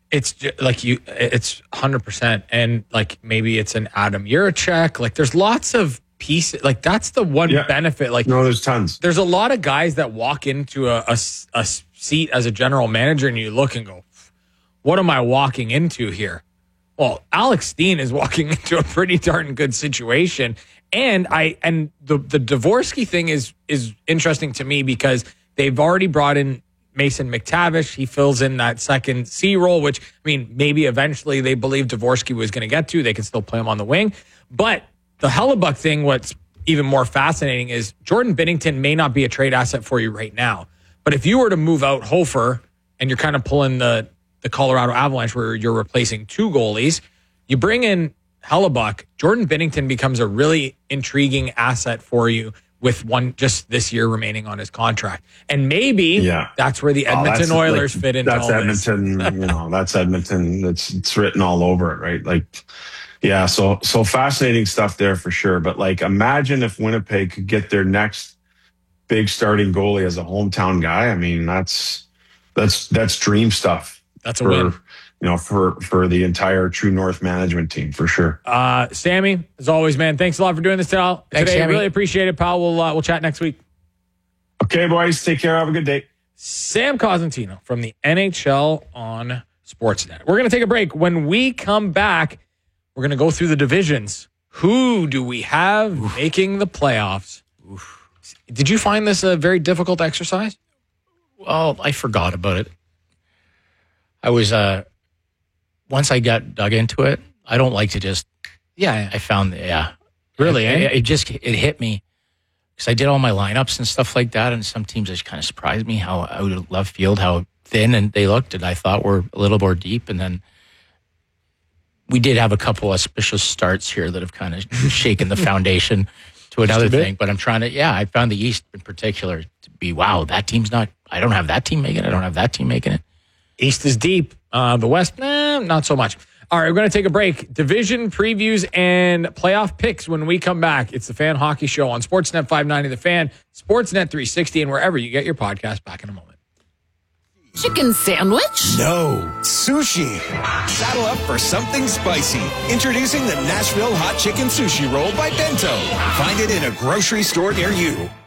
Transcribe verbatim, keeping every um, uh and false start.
It's just, like you, it's one hundred percent. And like maybe it's an Adam Juracek. Like there's lots of pieces. Like that's the one yeah. benefit. Like no, there's tons. There's a lot of guys that walk into a, a, a seat as a general manager and you look and go, what am I walking into here? Well, Alex Steen is walking into a pretty darn good situation. And I and the the Dvorsky thing is is interesting to me because they've already brought in Mason McTavish. He fills in that second C role, which, I mean, maybe eventually they believe Dvorsky was going to get to. They can still play him on the wing. But the Hellebuck thing, what's even more fascinating is Jordan Binnington may not be a trade asset for you right now. But if you were to move out Hofer and you're kind of pulling the, the Colorado Avalanche where you're replacing two goalies, you bring in Hellebuck, Jordan Binnington becomes a really intriguing asset for you with one just this year remaining on his contract. And maybe yeah. that's where the Edmonton oh, Oilers like, fit into that's all Edmonton, this. you know, that's Edmonton. It's it's written all over it, right? Like, yeah, so so fascinating stuff there for sure. But like, imagine if Winnipeg could get their next big starting goalie as a hometown guy. I mean, that's that's that's dream stuff. That's a for, win. You know, for, for the entire True North management team, for sure. Uh, Sammy, as always, man, thanks a lot for doing this today. Thanks, today. Sammy. Really appreciate it, pal. We'll uh, we'll chat next week. Okay, boys. Take care. Have a good day. Sam Cosentino from the N H L on Sportsnet. We're going to take a break. When we come back, we're going to go through the divisions. Who do we have Oof. making the playoffs? Oof. Did you find this a very difficult exercise? Well, I forgot about it. I was... uh. Once I got dug into it, I don't like to just, yeah, I found, yeah. Really, it, eh? it just, it hit me because I did all my lineups and stuff like that. And some teams just kind of surprised me how out of left field, how thin and they looked and I thought were a little more deep. And then we did have a couple auspicious starts here that have kind of shaken the foundation to another thing. But I'm trying to, yeah, I found the East in particular to be, wow, that team's not, I don't have that team making it. I don't have that team making it. East is deep. Uh, the West, nah, not so much. All right, we're going to take a break. Division previews and playoff picks when we come back. It's the Fan Hockey Show on Sportsnet five ninety The Fan, Sportsnet three sixty, and wherever you get your podcast. Back in a moment. Chicken sandwich? No. Sushi. Saddle up for something spicy. Introducing the Nashville Hot Chicken Sushi Roll by Bento. Find it in a grocery store near you.